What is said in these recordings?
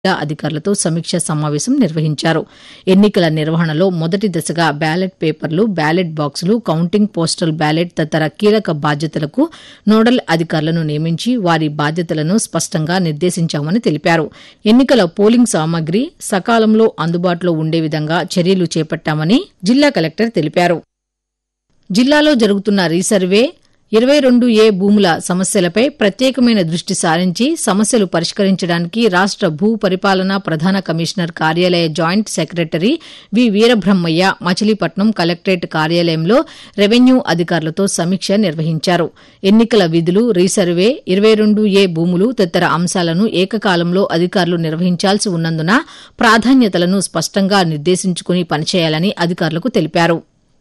అధికారులతో సమీక్షా సమావేశం నిర్వహించారు. ఎన్నికల నిర్వహణలో మొదటి దశగా బ్యాలెట్ పేపర్లు, బ్యాలెట్ బాక్సులు, కౌంటింగ్, పోస్టల్ బ్యాలెట్ తదితర కీలక బాధ్యతలకు నోడల్ అధికారులను నియమించి వారి బాధ్యతలను స్పష్టంగా నిర్దేశించామని తెలిపారు. ఎన్నికల పోలింగ్ సామగ్రి సకాలంలో అందుబాటులో ఉండే విధంగా చర్యలు చేపట్టామని జిల్లా కలెక్టర్ తెలిపారు. జిల్లాలో జరుగుతున్న రీసర్వే 22A భూముల సమస్యలపై ప్రత్యేకమైన దృష్టి సారించి సమస్యలు పరిష్కరించడానికి రాష్ట భూ పరిపాలనా ప్రధాన కమిషనర్ కార్యాలయ జాయింట్ సెక్రటరీ వి వీరబ్రహ్మయ్య మచిలీపట్నం కలెక్టరేట్ కార్యాలయంలో రెవెన్యూ అధికారులతో సమీక్ష నిర్వహించారు. ఎన్నికల విధులు, రీసర్వే, 22A భూములు తదితర అంశాలను ఏకకాలంలో అధికారులు నిర్వహించాల్సి ఉన్నందున ప్రాధాన్యతలను స్పష్టంగా నిర్దేశించుకుని పనిచేయాలని అధికారులకు తెలిపారు.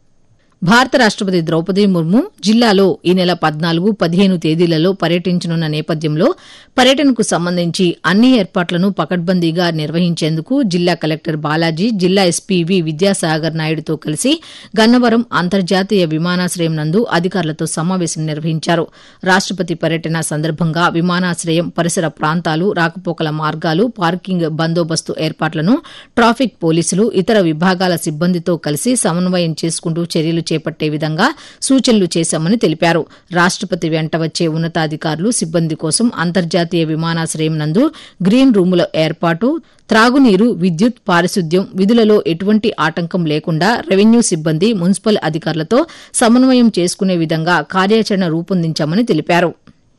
భారత రాష్టపతి ద్రౌపది ముర్ము జిల్లాలో ఈ నెల 14, 15 తేదీలలో పర్యటించనున్న నేపథ్యంలో పర్యటనకు సంబంధించి అన్ని ఏర్పాట్లను పకడ్బందీగా నిర్వహించేందుకు జిల్లా కలెక్టర్ బాలాజీ, జిల్లా ఎస్పీ వి విద్యాసాగర్ నాయుడుతో కలిసి గన్నవరం అంతర్జాతీయ విమానాశ్రయం నందు అధికారులతో సమావేశం నిర్వహించారు. రాష్టపతి పర్యటన సందర్భంగా విమానాశ్రయం పరిసర ప్రాంతాలు, రాకపోకల మార్గాలు, పార్కింగ్ బందోబస్తు ఏర్పాట్లను ట్రాఫిక్ పోలీసులు, ఇతర విభాగాల సిబ్బందితో కలిసి సమన్వయం చేసుకుంటూ చర్యలు చేపట్టే విధంగా సూచనలు చేశామని తెలిపారు. రాష్టపతి వెంట వచ్చే ఉన్నతాధికారులు, సిబ్బంది కోసం అంతర్జాతీయ విమానాశ్రయం నందు గ్రీన్ రూముల ఏర్పాటు, త్రాగునీరు, విద్యుత్, పారిశుద్ధ్యం విధులలో ఎటువంటి ఆటంకం లేకుండా రెవెన్యూ సిబ్బంది, మున్సిపల్ అధికారులతో సమన్వయం చేసుకునే విధంగా కార్యాచరణ రూపొందించామని తెలిపారు.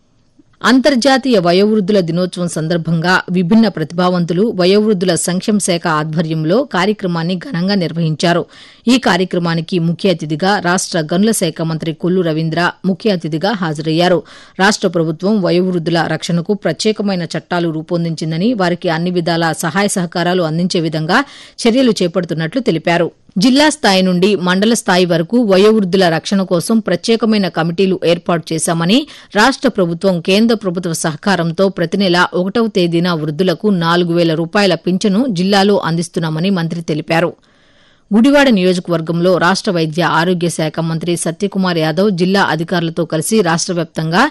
అంతర్జాతీయ వయోవృద్ధుల దినోత్సవం సందర్భంగా విభిన్న ప్రతిభావంతులు వయోవృద్ధుల సంక్షేమ శాఖ ఆధ్వర్యంలో కార్యక్రమాన్ని ఘనంగా నిర్వహించారు. ఈ కార్యక్రమానికి ముఖ్య అతిథిగా రాష్ట గనుల శాఖ మంత్రి కొల్లు రవీంద్ర ముఖ్య అతిథిగా హాజరయ్యారు. రాష్ట ప్రభుత్వం వయోవృద్ధుల రక్షణకు ప్రత్యేకమైన చట్టాలు రూపొందించిందని, వారికి అన్ని విధాల సహాయ సహకారాలు అందించే విధంగా చర్యలు చేపడుతున్నట్లు తెలిపారు. జిల్లా స్థాయి నుండి మండల స్థాయి వరకు వయోవృద్ధుల రక్షణ కోసం ప్రత్యేకమైన కమిటీలు ఏర్పాటు చేశామని, రాష్ట ప్రభుత్వం, కేంద్ర ప్రభుత్వ సహకారంతో ప్రతి నెల 1వ తేదీన వృద్ధులకు 4,000 రూపాయల పింఛను జిల్లాలో అందిస్తున్నామని మంత్రి తెలిపారు. గుడివాడ నియోజకవర్గంలో రాష్ట వైద్య ఆరోగ్య శాఖ మంత్రి సత్యకుమార్ యాదవ్ జిల్లా అధికారులతో కలిసి రాష్ట వ్యాప్తంగా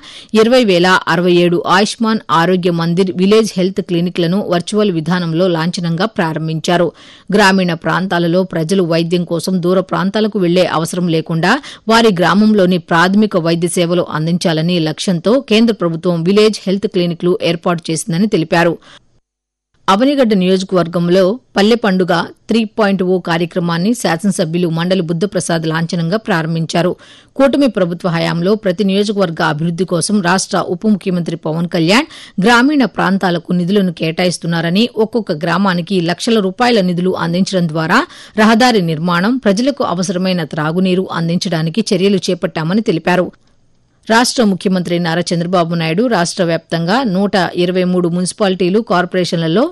20,067 ఆయుష్మాన్ ఆరోగ్య మందిర్ విలేజ్ హెల్త్ క్లినిక్లను వర్చువల్ విధానంలో లాంఛనంగా ప్రారంభించారు. గ్రామీణ ప్రాంతాలలో ప్రజలు వైద్యం కోసం దూర ప్రాంతాలకు వెళ్లే అవసరం లేకుండా వారి గ్రామంలోని ప్రాథమిక వైద్య సేవలు అందించాలని లక్ష్యంతో కేంద్ర ప్రభుత్వం విలేజ్ హెల్త్ క్లినిక్లు ఏర్పాటు చేసిందని తెలిపారు. అవనిగడ్డ నియోజకవర్గంలో పల్లె పండుగ 3.0 కార్యక్రమాన్ని శాసనసభ్యులు మండలి బుద్ధప్రసాద్ లాంఛనంగా ప్రారంభించారు. కూటమి ప్రభుత్వ హయాంలో ప్రతి నియోజకవర్గ అభివృద్ది కోసం రాష్ట ఉప ముఖ్యమంత్రి పవన్ కళ్యాణ్ గ్రామీణ ప్రాంతాలకు నిధులను కేటాయిస్తున్నారని, ఒక్కొక్క గ్రామానికి లక్షల రూపాయల నిధులు అందించడం ద్వారా రహదారి నిర్మాణం, ప్రజలకు అవసరమైన త్రాగునీరు అందించడానికి చర్యలు చేపట్టామని తెలిపారు. రాష్ట ముఖ్యమంత్రి నారా చంద్రబాబు నాయుడు రాష్ట వ్యాప్తంగా 123 మున్సిపాలిటీలు, కార్పొరేషన్లలో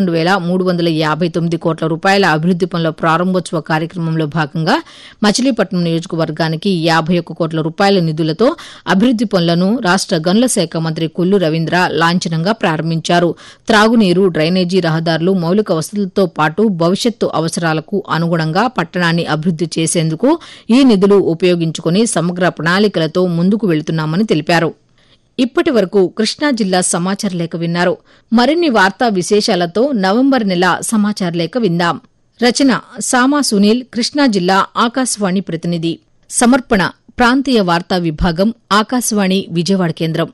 11,359 కోట్ల రూపాయల అభివృద్ది పనుల ప్రారంభోత్సవ కార్యక్రమంలో భాగంగా మచిలీపట్నం నియోజకవర్గానికి 51 కోట్ల రూపాయల నిధులతో అభివృద్ది పనులను రాష్ట గనుల శాఖ మంత్రి కొల్లు రవీంద్ర లాంఛనంగా ప్రారంభించారు. త్రాగునీరు, డ్రైనేజీ, రహదారులు, మౌలిక వసతులతో పాటు భవిష్యత్తు అవసరాలకు అనుగుణంగా పట్టణాన్ని అభివృద్ది చేసేందుకు ఈ నిధులు ఉపయోగించుకుని సమగ్ర ప్రణాళికలతో ముందుకు వెళుతున్నామని తెలిపారు. ఇప్పటి వరకు కృష్ణా జిల్లా సమాచార లేఖ విన్నారు. మరిన్ని వార్తా విశేషాలతో నవంబర్ నెల సమాచార లేఖ విందాం. రచన సామా సునీల్, కృష్ణా జిల్లా ఆకాశవాణి ప్రతినిధి. సమర్పణ ప్రాంతీయ వార్తా విభాగం, ఆకాశవాణి విజయవాడ కేంద్రం.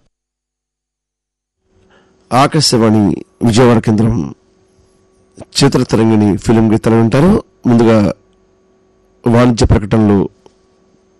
ఆకాశవాణి విజయవాడ కేంద్రం. చిత్రతరంగిణి ఫిలిం గీతాలు వింటారు. ముందుగా వాణిజ్య ప్రకటనలు